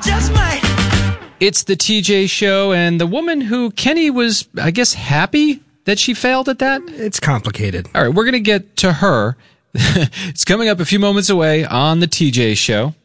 just might. It's the TJ Show, and the woman who Kenny was, I guess, happy that she failed at that? It's complicated. All right, we're going to get to her. It's coming up a few moments away on the TJ Show.